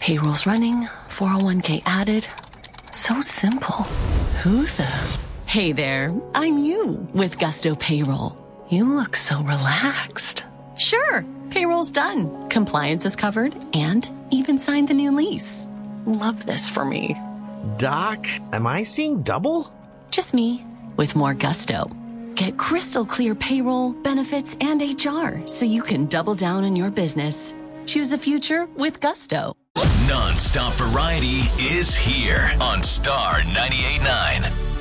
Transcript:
Payroll's running, 401k added. So simple. Who the? Hey there, I'm you with Gusto Payroll. You look so relaxed. Sure, payroll's done. Compliance is covered and even signed the new lease. Love this for me. Doc, am I seeing double? Just me with more gusto. Get crystal clear payroll, benefits, and HR so you can double down on your business. Choose a future with Gusto. Non-stop variety is here on Star 98.9.